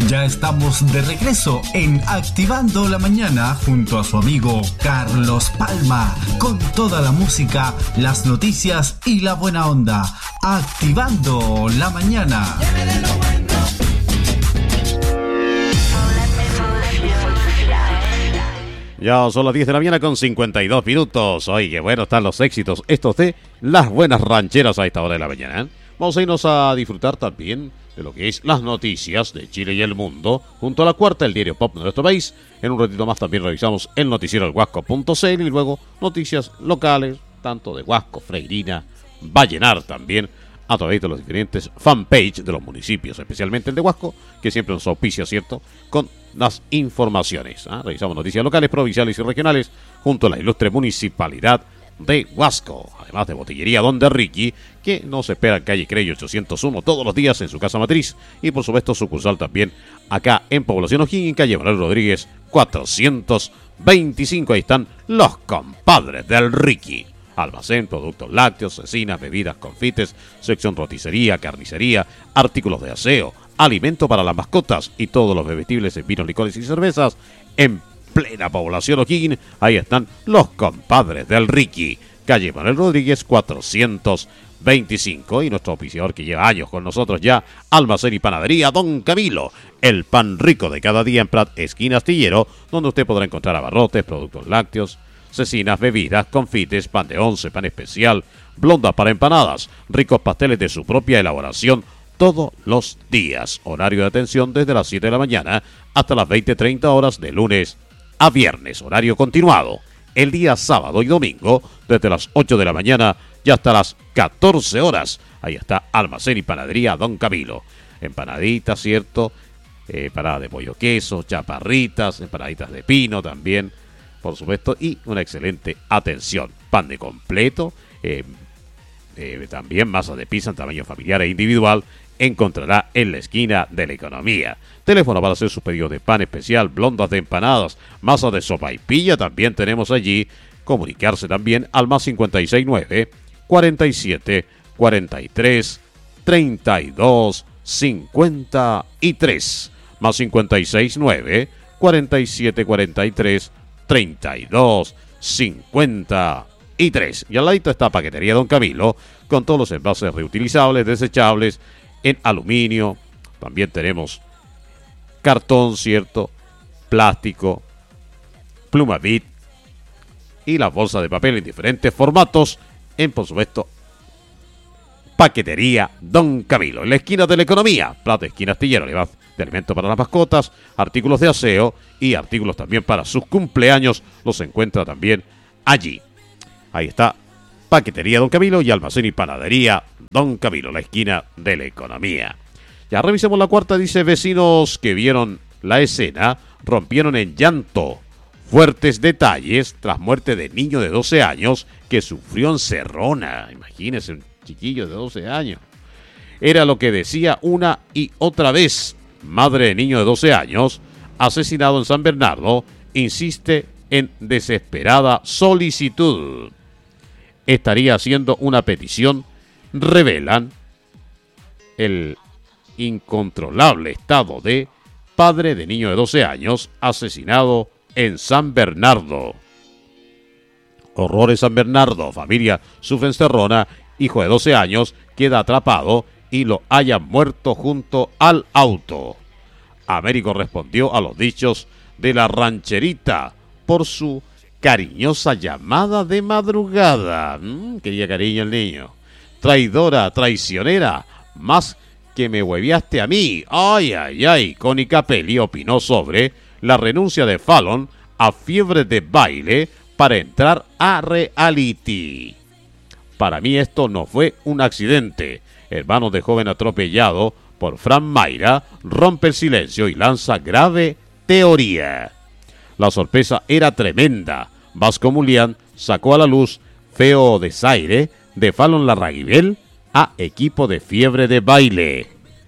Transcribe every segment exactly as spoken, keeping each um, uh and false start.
Ya estamos de regreso en Activando la Mañana junto a su amigo Carlos Palma, con toda la música, las noticias y la buena onda. Activando la Mañana. Ya son las diez de la mañana con cincuenta y dos minutos. Oye, qué bueno están los éxitos estos de las buenas rancheras a esta hora de la mañana. Vamos a irnos a disfrutar también de lo que es las noticias de Chile y el mundo, junto a la cuarta del diario Pop de nuestro país. En un ratito más también revisamos el noticiero del Huasco punto c l y luego noticias locales, tanto de Huasco, Freirina, Vallenar también, a través de los diferentes fanpage de los municipios, especialmente el de Huasco, que siempre nos auspicia, ¿cierto?, con las informaciones. ¿eh? Revisamos noticias locales, provinciales y regionales, junto a la ilustre municipalidad de Huasco, además de Botillería Donde Ricky, que nos espera en calle Crey ochocientos uno todos los días en su casa matriz, y por supuesto sucursal también acá en Población O'Higgins, calle Manuel Rodríguez cuatrocientos veinticinco. Ahí están los compadres del Ricky. Almacén, productos lácteos, cecinas, bebidas, confites, sección roticería, carnicería, artículos de aseo, alimento para las mascotas y todos los bebestibles en vinos, licores y cervezas en plena Población O'Higgins. Ahí están los compadres del Ricky, calle Manuel Rodríguez cuatrocientos veinticinco. Y nuestro oficiador que lleva años con nosotros ya, Almacén y Panadería Don Camilo, el pan rico de cada día en Prat, esquina Astillero, donde usted podrá encontrar abarrotes, productos lácteos, cecinas, bebidas, confites, pan de once, pan especial, blondas para empanadas, ricos pasteles de su propia elaboración todos los días. Horario de atención desde las siete de la mañana hasta las veinte treinta horas de lunes a viernes. Horario continuado el día sábado y domingo desde las ocho de la mañana y hasta las catorce horas. Ahí está Almacén y Panadería Don Camilo. Empanaditas, ¿cierto? Eh, empanada de pollo queso, chaparritas, empanaditas de pino también, por supuesto, y una excelente atención. Pan de completo, eh, eh, también masa de pizza en tamaño familiar e individual, encontrará en la esquina de la Economía. Teléfono para hacer su pedido de pan especial, blondas de empanadas, masa de sopaipilla, también tenemos allí. Comunicarse también al más cincuenta y seis nueve, cuarenta y siete, cuarenta y tres, treinta y dos, cincuenta y tres. Más cincuenta y seis nueve, cuarenta y siete, cuarenta y tres, treinta y dos, cincuenta y tres. Y al ladito está Paquetería Don Camilo, con todos los envases reutilizables, desechables, en aluminio. También tenemos cartón, ¿cierto?, plástico, pluma bit y las bolsas de papel en diferentes formatos, en, por supuesto, Paquetería Don Camilo, en la esquina de la Economía, Plata, esquina Astillero. Le va de alimentos para las mascotas, artículos de aseo y artículos también para sus cumpleaños, los encuentra también allí. Ahí está Paquetería Don Camilo y Almacén y Panadería Don Camilo, la esquina de la Economía. Ya revisemos la cuarta. Dice: vecinos que vieron la escena rompieron en llanto. Fuertes detalles tras muerte de niño de doce años que sufrió en Cerrona. Imagínense, un chiquillo de doce años. Era lo que decía una y otra vez. Madre de niño de doce años, asesinado en San Bernardo, insiste en desesperada solicitud. Estaría haciendo una petición. Revelan el incontrolable estado de padre de niño de doce años, asesinado en San Bernardo. Horror en San Bernardo. Familia sufre en Cerrona. Hijo de doce años queda atrapado y lo hayan muerto junto al auto. Américo respondió a los dichos de la rancherita por su cariñosa llamada de madrugada. Mm, quería cariño el niño. Traidora, traicionera, más que me hueviaste a mí. Ay, ay, ay. Connie Capelli opinó sobre la renuncia de Fallon a Fiebre de Baile para entrar a reality. Para mí esto no fue un accidente. Hermano de joven atropellado por Fran Mayra rompe el silencio y lanza grave teoría. La sorpresa era tremenda. Vasco Mulián sacó a la luz feo desaire de Fallon Larraguibel a equipo de Fiebre de Baile.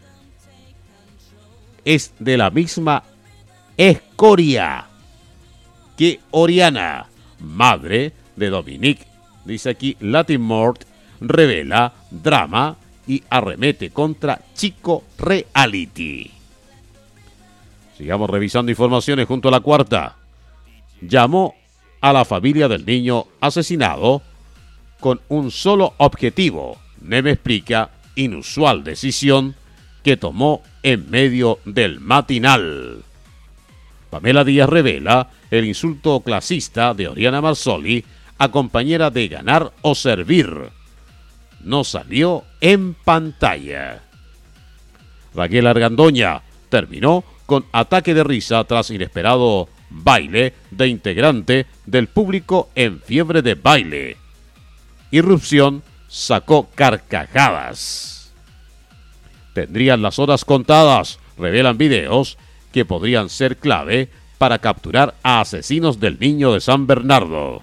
Es de la misma escoria que Oriana, madre de Dominique. Dice aquí: Latin Mort revela drama y arremete contra Chico Reality. Sigamos revisando informaciones junto a la cuarta. Llamó a la familia del niño asesinado con un solo objetivo. Neme explica inusual decisión que tomó en medio del matinal. Pamela Díaz revela el insulto clasista de Oriana Marsoli a compañera de Ganar o Servir. No salió en pantalla. Raquel Argandoña terminó con ataque de risa tras inesperado baile de integrante del público en fiebre de baile. Irrupción sacó carcajadas. Tendrían las horas contadas, revelan videos que podrían ser clave para capturar a asesinos del niño de San Bernardo.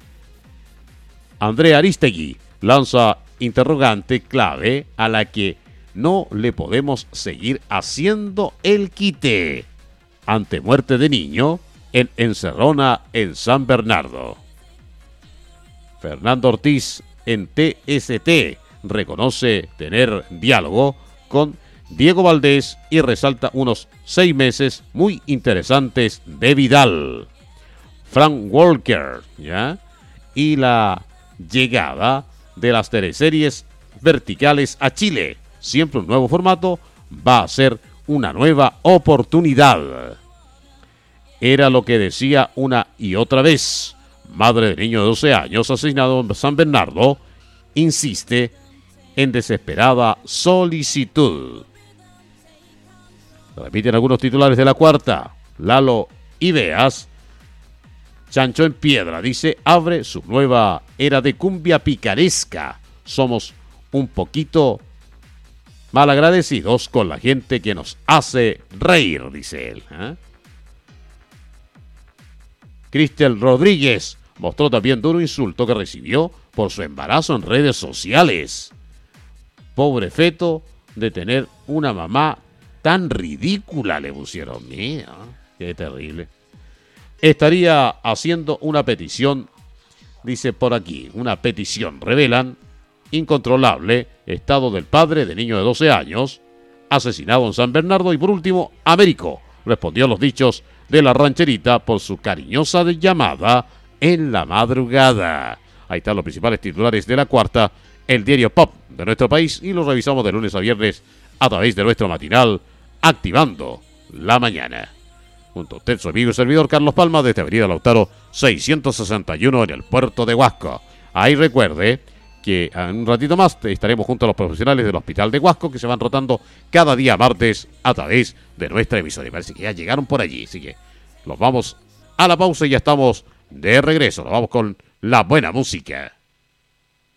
Andrea Aristegui lanza interrogante clave a la que no le podemos seguir haciendo el quite. Ante muerte de niño en encerrona en San Bernardo. Fernando Ortiz en T S T reconoce tener diálogo con Diego Valdés y resalta unos seis meses muy interesantes de Vidal. Frank Walker, ¿ya? Y la llegada de las teleseries verticales a Chile. Siempre un nuevo formato, va a ser una nueva oportunidad. Era lo que decía una y otra vez. Madre de niño de doce años asesinado en San Bernardo insiste en desesperada solicitud. Repiten algunos titulares de la cuarta. Lalo Ideas, Chancho en Piedra, dice, abre su nueva era de cumbia picaresca. Somos un poquito malagradecidos con la gente que nos hace reír, dice él. ¿eh? Cristel Rodríguez mostró también duro insulto que recibió por su embarazo en redes sociales. Pobre feto de tener una mamá tan ridícula, le pusieron. Mira, qué terrible. Estaría haciendo una petición, dice por aquí, una petición. Revelan incontrolable estado del padre de niño de doce años, asesinado en San Bernardo. Y por último, Américo respondió a los dichos de la rancherita por su cariñosa llamada en la madrugada. Ahí están los principales titulares de la cuarta, el diario Pop de nuestro país, y los revisamos de lunes a viernes a través de nuestro matinal Activando la Mañana. Junto a usted, su amigo y servidor Carlos Palma, desde Avenida Lautaro seiscientos sesenta y uno en el puerto de Huasco. Ahí recuerde que en un ratito más estaremos junto a los profesionales del Hospital de Huasco, que se van rotando cada día martes a través de nuestra emisora. Y parece que ya llegaron por allí, así que los vamos a la pausa y ya estamos de regreso. Nos vamos con la buena música.